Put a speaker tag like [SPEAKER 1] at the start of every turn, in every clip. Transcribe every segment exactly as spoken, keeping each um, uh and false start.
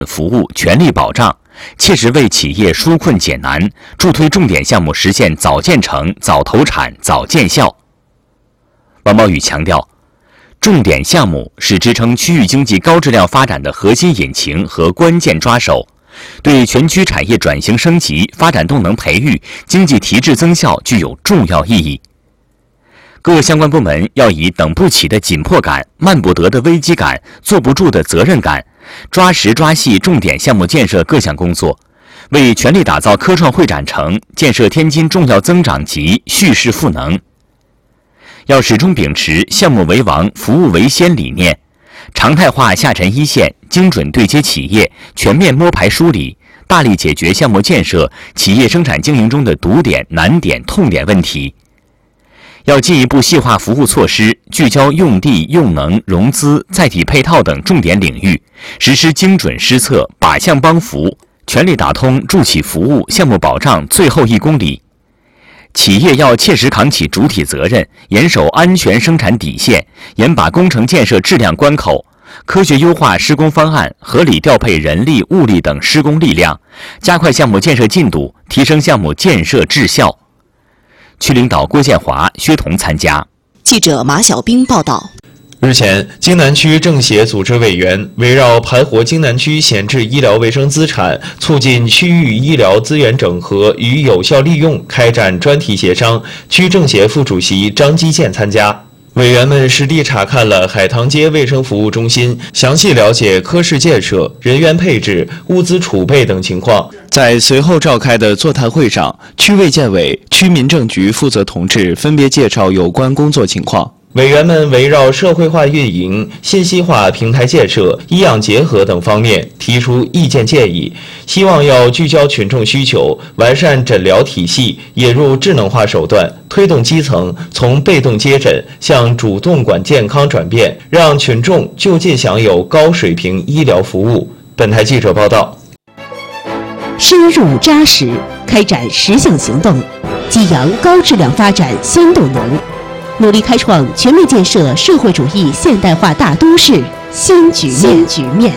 [SPEAKER 1] 服务全力保障，切实为企业纾困解难，助推重点项目实现早建成、早投产、早见效。王宝宇强调，重点项目是支撑区域经济高质量发展的核心引擎和关键抓手，对全区产业转型升级、发展动能培育、经济提质增效具有重要意义。各相关部门要以等不起的紧迫感、慢不得的危机感、坐不住的责任感，抓实抓细重点项目建设各项工作，为全力打造科创会展城、建设天津重要增长极蓄势赋能。要始终秉持项目为王、服务为先理念，常态化下沉一线，精准对接企业，全面摸排梳理，大力解决项目建设、企业生产经营中的堵点、难点、痛点问题。要进一步细化服务措施，聚焦用地、用能、融资、载体配套等重点领域，实施精准施策、靶向帮扶，全力打通助企服务、项目保障最后一公里。企业要切实扛起主体责任，严守安全生产底线，严把工程建设质量关口，科学优化施工方案，合理调配人力、物力等施工力量，加快项目建设进度，提升项目建设质效。区领导郭建华、薛彤参加。
[SPEAKER 2] 记者马小兵报道。
[SPEAKER 3] 日前，京南区政协组织委员围绕盘活京南区闲置医疗卫生资产，促进区域医疗资源整合与有效利用开展专题协商。区政协副主席张基建参加。委员们实地查看了海棠街卫生服务中心，详细了解科室建设、人员配置、物资储备等情况。在随后召开的座谈会上，区卫健委、区民政局负责同志分别介绍有关工作情况。委员们围绕社会化运营、信息化平台建设、医养结合等方面提出意见建议，希望要聚焦群众需求，完善诊疗体系，引入智能化手段，推动基层从被动接诊向主动管健康转变，让群众就近享有高水平医疗服务。本台记者报道。
[SPEAKER 4] 深入扎实，开展实性行动，激扬高质量发展新动能，努力开创全面建设社会主义现代化大都市新局面。新局面。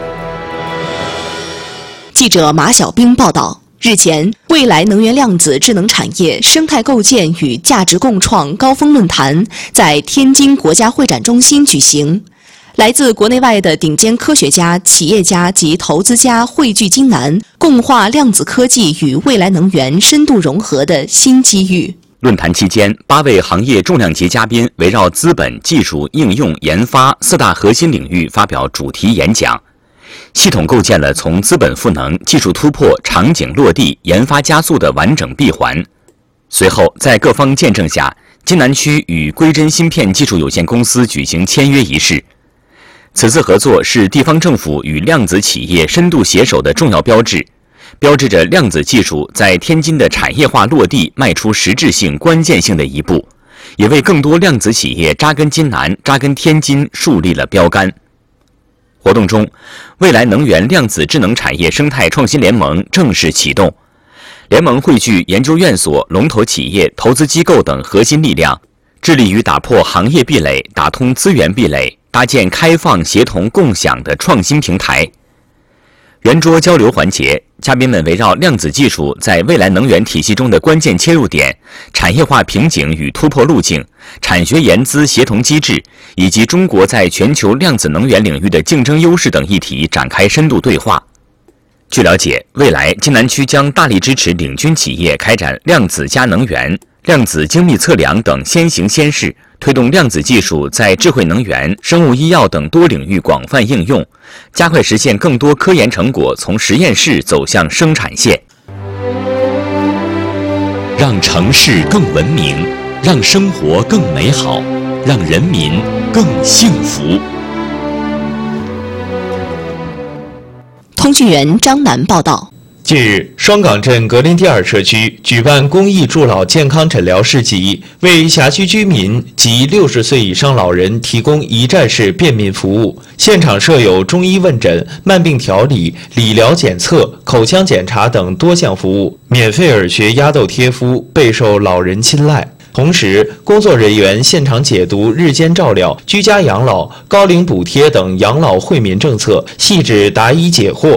[SPEAKER 2] 记者马小兵报道。日前，未来能源量子智能产业生态构建与价值共创高峰论坛在天津国家会展中心举行。来自国内外的顶尖科学家、企业家及投资家汇聚京南，共话量子科技与未来能源深度融合的新机遇。
[SPEAKER 1] 论坛期间，八位行业重量级嘉宾围绕资本、技术、应用、研发四大核心领域发表主题演讲，系统构建了从资本赋能、技术突破、场景落地、研发加速的完整闭环。随后，在各方见证下，津南区与归真芯片技术有限公司举行签约仪式。此次合作是地方政府与量子企业深度携手的重要标志，标志着量子技术在天津的产业化落地迈出实质性、关键性的一步，也为更多量子企业扎根津南、扎根天津树立了标杆。活动中，未来能源量子智能产业生态创新联盟正式启动。联盟汇聚研究院所、龙头企业、投资机构等核心力量，致力于打破行业壁垒，打通资源壁垒，搭建开放、协同、共享的创新平台。圆桌交流环节，嘉宾们围绕量子技术在未来能源体系中的关键切入点、产业化瓶颈与突破路径、产学研资协同机制，以及中国在全球量子能源领域的竞争优势等议题展开深度对话。据了解，未来津南区将大力支持领军企业开展量子加能源、量子精密测量等先行先试，推动量子技术在智慧能源、生物医药等多领域广泛应用，加快实现更多科研成果从实验室走向生产线。让城市更文明，让生活更美好，让人民更幸福。
[SPEAKER 2] 通讯员张楠报道。
[SPEAKER 3] 近日，双岗镇格林第二社区举办公益助老健康诊疗市集，为辖区居民及六十岁以上老人提供一站式便民服务。现场设有中医问诊、慢病调理、理疗检测、口腔检查等多项服务，免费耳穴压痘贴敷备受老人青睐。 同时，工作人员现场解读日间照料、居家养老、高龄补贴等养老惠民政策，细致答疑解惑，